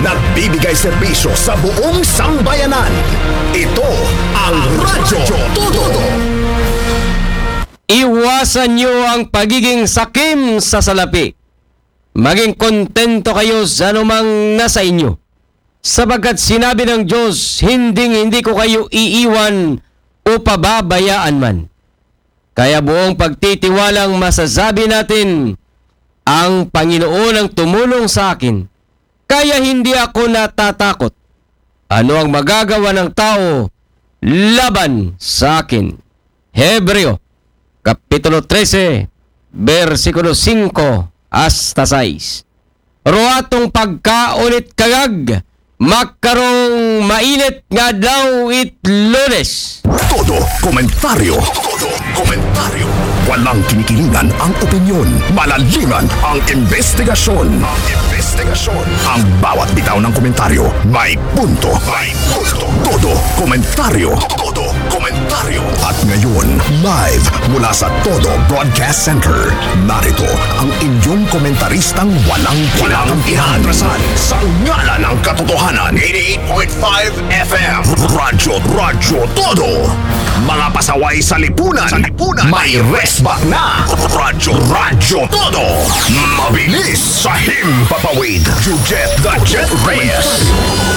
nagbibigay serbisyo sa buong sambayanan. Ito ang Radyo Todo. Iwasan niyo ang pagiging sakim sa salapi. Maging kontento kayo sa anumang nasa inyo. Sapagkat sinabi ng Diyos, hindi ko kayo iiwan o pababayaan man. Kaya buong pagtitiwalang masasabi natin, ang Panginoon ang tumulong sa akin, kaya hindi ako natatakot. Ano ang magagawa ng tao laban sa akin? Hebreo, Kapitulo 13, versikulo 5 hasta 6. Ruatong pagkaulit kagag, makarong mainit nga daw it Lunes. Todo komentaryo. Todo komentaryo. Walang kinikilingan ang opinyon. Malalingan ang investigasyon. Ang bawat bitaw ng komentaryo may punto. Todo komentaryo. Todo komentaryo. At ngayon, live mula sa Todo Broadcast Center, narito ang inyong komentaristang walang ihatrasan sa ngalan ng katotohanan. 88.5 FM Radyo Todo. Mga pasaway sa lipunan. May resback na. Radyo Todo. Mabilis sa himpapawid. Jujet the Jet Reyes.